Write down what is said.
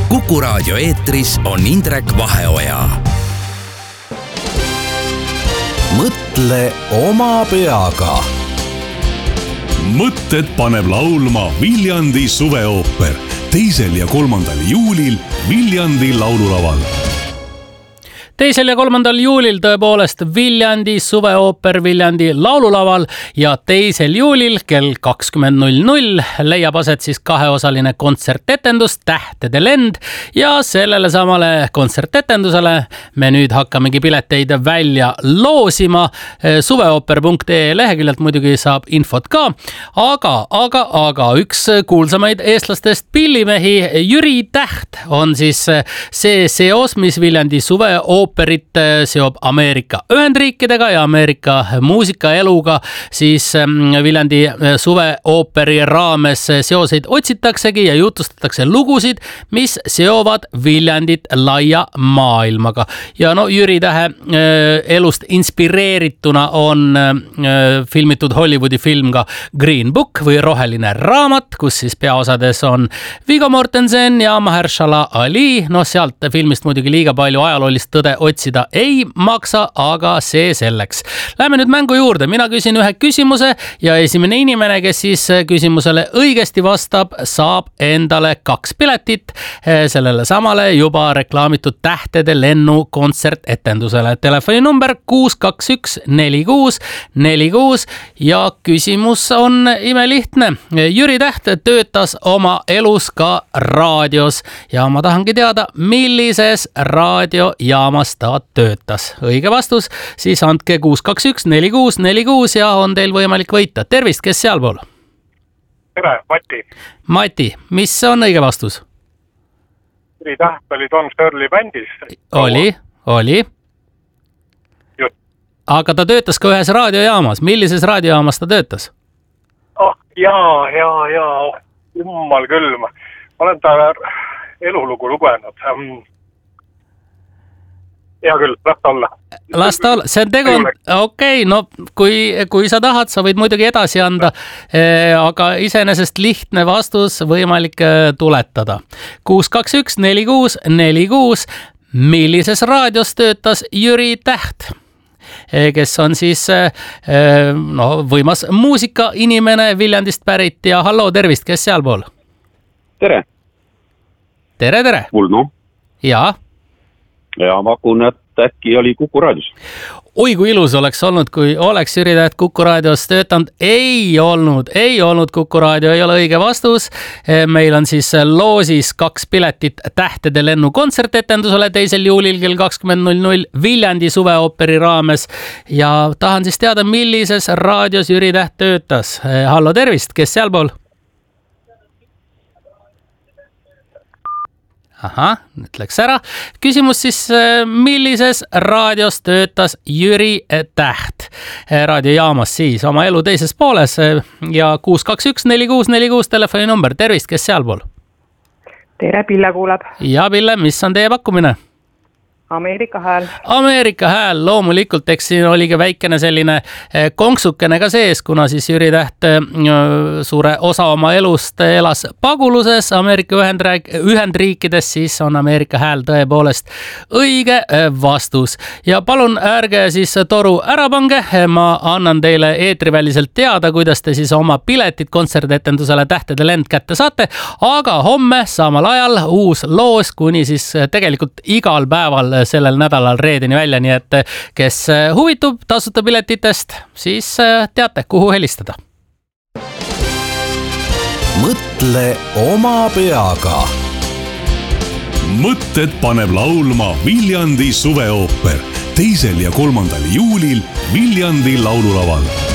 Kuku Raadio eetris on Indrek Vaheoja. Mõtle oma peaga. Mõtted paneb laulma Viljandi suveooper 2. ja 3. juulil Viljandi laululaval. 2. ja 3. juulil tõepoolest Viljandi suveooper Viljandi laululaval ja 2. juulil kell 20.00 leiab aset siis kaheosaline kontsertetendus Tähtede lend ja sellele samale kontsertetendusele me nüüd hakkamegi pileteid välja loosima. Suveooper.ee leheküljelt muidugi saab infot ka, aga üks kuulsamaid eestlastest pillimehi Jüri Täht on siis see seos, mis Viljandi suveooperit seob Ameerika Ühendriikidega ja Ameerika muusikaeluga, siis Viljandi suveooperi raames seoseid otsitaksegi ja jutustatakse lugusid, mis seovad Viljandit laia maailmaga. Ja Jüri Tähe elust inspireerituna on filmitud Hollywoodi film ka Green Book või Roheline raamat, kus siis peaosades on Viggo Mortensen ja Mahershala Ali. Sealt filmist muidugi liiga palju ajaloolist tõde otsida ei maksa, aga see selleks. Lähme nüüd mängu juurde. Mina küsin ühe küsimuse ja esimene inimene, kes siis küsimusele õigesti vastab, saab endale 2 piletit sellele samale juba reklaamitud Tähtede lennu kontsertetendusele. Telefoninumber 621 46 46 ja küsimus on imelihtne. Jüri Täht töötas oma elus ka raadios ja ma tahangi teada, millises raadiojaamas ta töötas. Õige vastus, siis andke 621 46 46 ja on teil võimalik võita. Tervist, kes sealpool? Tere, Mati. Mati, mis on õige vastus? Jüri Täht oli Tom Sterli bändis. Oli. Just. Aga ta töötas ka ühes raadiojaamas. Millises raadiojaamas ta töötas? Jaa. Jummal küll. Ma olen ta elulugu lugenud. Hea küll, lasta olla. See on tegu, okei, kui sa tahad, sa võid muidugi edasi anda, aga iseenesest lihtne vastus võimalik tuletada. 621 46 46, millises raadios töötas Jüri Täht, kes on siis võimas muusikainimene Viljandist pärit ja hallo, tervist, kes sealpool? Tere. Tere. Ulno. Jaa. Ja pakun, et äkki oli Kuku raadios. Oi, kui ilus oleks olnud, kui oleks Jüri Täht Kuku raadios töötanud. Ei olnud Kuku raadio, ei ole õige vastus. Meil on siis loosis 2 piletit Tähtede lennu kontsertetendusele 2. juulil kell 20.00 Viljandi suveooperi raames ja tahan siis teada, millises raadios Jüri Täht töötas. Hallo, tervist, kes sealpool? Ahah, nüüd läks ära. Küsimus siis, millises raadios töötas Jüri Täht? Raadiojaamas siis oma elu teises pooles ja 621 46 46 telefoninumber. Tervist, kes sealpool? Tere, Pille kuuleb. Ja Pille, mis on teie pakkumine? Ameerika hääl. Ameerika hääl, loomulikult, eks siin oli ka väikene selline konksukene ka sees, kuna siis Jüri Täht suure osa oma elust elas paguluses Ameerika Ühendriikides, siis on Ameerika hääl tõepoolest õige vastus. Ja palun ärge siis toru ära pange, ma annan teile eetriväliselt teada, kuidas te siis oma piletid kontsertetendusele Tähtede lend kätte saate, aga homme samal ajal uus loos kuni siis tegelikult igal päeval sellel nädalal reedeni välja, nii et kes huvitub tasuta piletitest, siis teate, kuhu helistada. Mõtle oma peaga. Mõtted paneb laulma Viljandi suveooper 2. ja 3. juulil Viljandi laululaval.